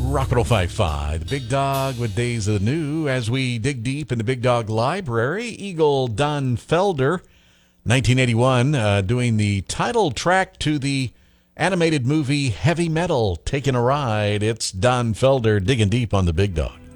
Rock 105.5, the Big Dog with Days of the New. As we dig deep in the Big Dog Library, Eagle Don Felder, 1981, doing the title track to the animated movie Heavy Metal, Taking a Ride. It's Don Felder digging deep on the Big Dog.